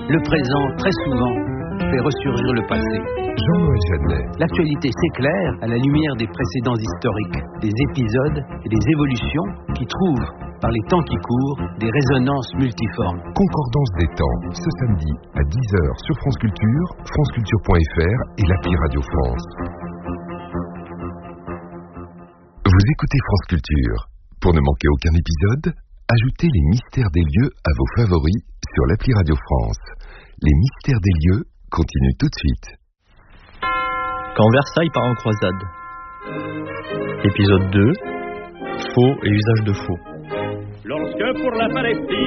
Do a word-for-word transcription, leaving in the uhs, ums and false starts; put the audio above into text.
Le présent, très souvent, fait ressurgir le passé. Jean-Noël Jeannet. L'actualité s'éclaire à la lumière des précédents historiques, des épisodes et des évolutions qui trouvent, par les temps qui courent, des résonances multiformes. Concordance des temps, ce samedi à dix heures sur France Culture, franceculture point f r et l'appli Radio France. Vous écoutez France Culture. Pour ne manquer aucun épisode, ajoutez les mystères des lieux à vos favoris sur l'appli Radio France. Les mystères des lieux continuent tout de suite. Quand Versailles part en croisade. Épisode deux. Faux et usage de faux. Lorsque pour la Palestine